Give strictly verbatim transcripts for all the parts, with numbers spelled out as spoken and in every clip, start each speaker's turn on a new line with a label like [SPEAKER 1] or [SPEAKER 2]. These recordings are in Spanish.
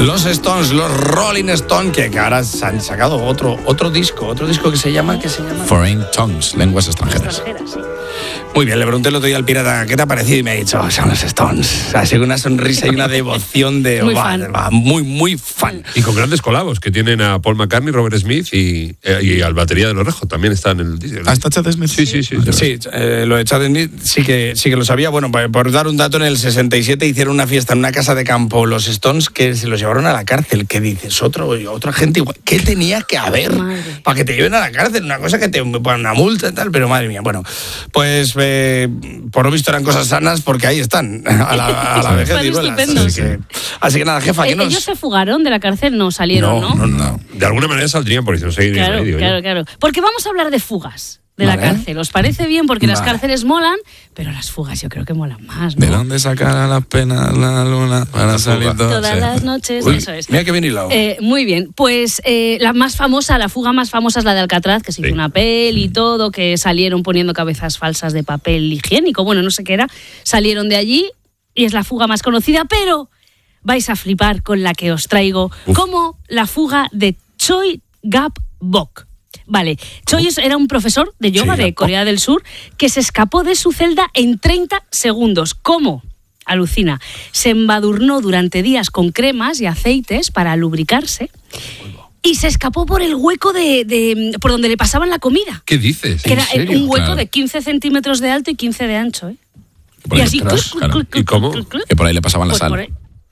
[SPEAKER 1] Los Stones, los Rolling Stones, que ahora se han sacado otro, otro disco, otro disco que se llama, ¿qué se llama?
[SPEAKER 2] Foreign Tongues, lenguas extranjeras.
[SPEAKER 1] extranjeras sí. Muy bien, le pregunté el otro día al pirata qué te ha parecido y me ha dicho, oh, son los Stones. Así que una sonrisa y una devoción de
[SPEAKER 3] muy,
[SPEAKER 1] va,
[SPEAKER 3] fan.
[SPEAKER 1] Va, muy, muy fan.
[SPEAKER 4] Y con grandes colabos que tienen a Paul McCartney, Robert Smith y, eh, y al batería de los Rejos también están en el disco.
[SPEAKER 2] ¿Ah, está Chad Smith?
[SPEAKER 4] Sí, sí, sí.
[SPEAKER 1] Sí, sí eh, lo de Chad Smith sí que, sí que lo sabía. Bueno, por, por dar un dato, en el sesenta y siete hicieron una fiesta en una casa de campo los Stones que se los llevaron a la cárcel. ¿Qué dices? Otro, otra gente igual. ¿Qué tenía que haber madre. para que te lleven a la cárcel? Una cosa que te ponen una multa y tal, pero madre mía. Bueno, pues eh, por lo visto eran cosas sanas porque ahí están, a la, a la vejez y duelas. Así que, así que nada, jefa, ¿qué nos...?
[SPEAKER 3] ¿Ellos se fugaron de la cárcel? No, salieron, ¿no?
[SPEAKER 4] No, no, no. De alguna manera saldrían porque si no seguirían
[SPEAKER 3] claro,
[SPEAKER 4] ahí, digo
[SPEAKER 3] claro,
[SPEAKER 4] yo.
[SPEAKER 3] claro. Porque vamos a hablar de fugas de
[SPEAKER 1] vale.
[SPEAKER 3] la cárcel. ¿Os parece bien? Porque vale. las cárceles molan, pero las fugas yo creo que molan más, ¿no?
[SPEAKER 2] ¿De dónde sacar las penas la luna para salir
[SPEAKER 3] todas
[SPEAKER 2] sí.
[SPEAKER 3] las noches?
[SPEAKER 1] Uy,
[SPEAKER 3] eso es.
[SPEAKER 1] Mira que bien hilado.
[SPEAKER 3] Eh, muy bien. Pues eh, la más famosa, la fuga más famosa es la de Alcatraz, que se hizo sí. una peli y todo, que salieron poniendo cabezas falsas de papel higiénico, bueno, no sé qué era. Salieron de allí y es la fuga más conocida, pero vais a flipar con la que os traigo, Uf. como la fuga de Choi Gap-bok. Vale, Choi era un profesor de yoga sí, de Corea del Sur que se escapó de su celda en treinta segundos. ¿Cómo? Alucina. Se embadurnó durante días con cremas y aceites para lubricarse y se escapó por el hueco de, de por donde le pasaban la comida.
[SPEAKER 4] ¿Qué dices?
[SPEAKER 3] Que era
[SPEAKER 4] serio?
[SPEAKER 3] un hueco
[SPEAKER 2] claro.
[SPEAKER 3] de quince centímetros de alto y quince de ancho, ¿eh?
[SPEAKER 2] Por
[SPEAKER 3] y así,
[SPEAKER 2] claro,
[SPEAKER 3] cluc,
[SPEAKER 2] claro.
[SPEAKER 3] Cluc, cluc,
[SPEAKER 4] ¿Y cómo?
[SPEAKER 3] Cluc, cluc.
[SPEAKER 2] Que por ahí le pasaban la
[SPEAKER 3] Pues
[SPEAKER 2] sal.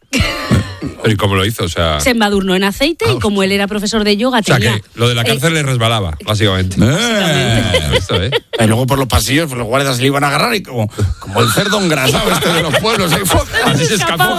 [SPEAKER 4] ¿Y cómo lo hizo? O sea...
[SPEAKER 3] Se embadurnó en aceite ah, y como él era profesor de yoga
[SPEAKER 4] o sea,
[SPEAKER 3] tenía...
[SPEAKER 4] que lo de la cárcel eh, le resbalaba, básicamente.
[SPEAKER 2] Eh.
[SPEAKER 4] Esto, ¿eh?
[SPEAKER 1] Y luego por los pasillos pues los guardias le iban a agarrar y como, como el cerdo engrasado este de los pueblos. ¿eh?
[SPEAKER 4] Así se escapó.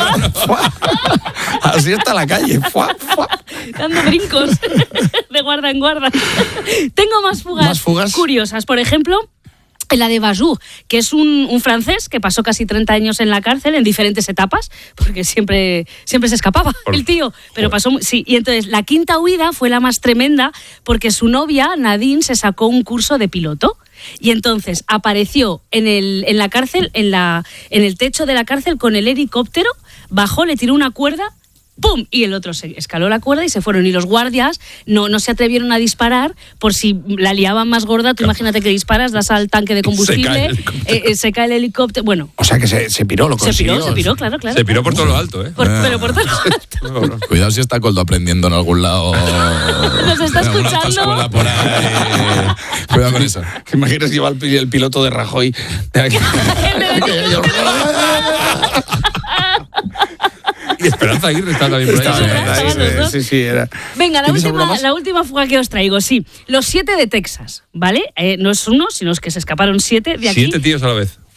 [SPEAKER 1] Así está la calle. Fua, fua.
[SPEAKER 3] Dando brincos de guarda en guarda. Tengo más fugas,
[SPEAKER 1] ¿Más fugas
[SPEAKER 3] curiosas. Por ejemplo... la de Bajou, que es un, un francés que pasó casi treinta años en la cárcel en diferentes etapas, porque siempre, siempre se escapaba Por, el tío, pero pasó, sí, y entonces la quinta huida fue la más tremenda porque su novia, Nadine, se sacó un curso de piloto y entonces apareció en, el, en la cárcel, en, la, en el techo de la cárcel con el helicóptero, bajó, le tiró una cuerda, ¡pum! Y el otro se escaló la cuerda y se fueron. Y los guardias no, no se atrevieron a disparar por si la liaban más gorda. Tú claro. imagínate que disparas, das al tanque de combustible, se cae el, eh, se cae el helicóptero. Bueno.
[SPEAKER 1] O sea que se, se piró, lo consiguió.
[SPEAKER 3] Se piró, se piró, claro, claro.
[SPEAKER 4] Se piró por todo lo alto, ¿eh?
[SPEAKER 3] Por, ah. Pero por todo lo alto.
[SPEAKER 2] Cuidado si está Coldo aprendiendo en algún lado.
[SPEAKER 3] Nos está escuchando.
[SPEAKER 2] Por ahí. Cuidado con eso.
[SPEAKER 1] ¿Te imaginas que iba el, el piloto de Rajoy?
[SPEAKER 4] Y Esperanza Aguirre está también por ahí.
[SPEAKER 3] Está, está,
[SPEAKER 1] sí, sí, sí, era.
[SPEAKER 3] Venga, la última, la última fuga que os traigo, sí. Los siete de Texas, ¿vale? Eh, no es uno, sino es que se escaparon siete de aquí.
[SPEAKER 4] Siete tíos a la vez.